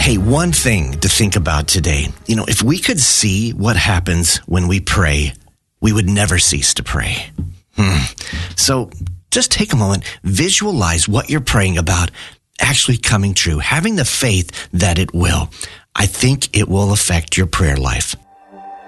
Hey, one thing to think about today. If we could see what happens when we pray, we would never cease to pray. So just take a moment, visualize what you're praying about actually coming true, having the faith that it will. I think it will affect your prayer life.